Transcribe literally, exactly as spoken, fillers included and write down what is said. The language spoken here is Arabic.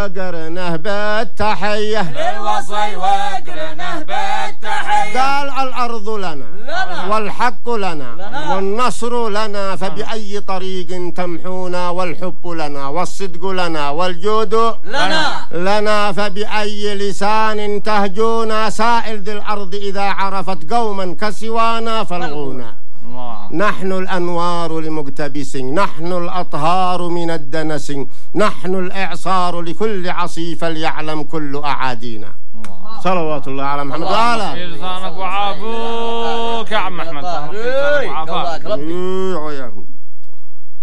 وقرنه بالتحية للوصي وقرنه بالتحية قال الأرض لنا, لنا والحق لنا, لنا والنصر لنا فبأي طريق تمحونا والحب لنا والصدق لنا والجود لنا لنا فبأي لسان تهجونا سائل ذي الأرض إذا عرفت قوما كسوانا فالغونا نحن الأنوار لمقتبس نحن الأطهار من الدنس نحن الإعصار لكل عصيف ليعلم كل أعادينا صلوات الله على محمد وعلى لسانك وعافوك يا عم أحمد.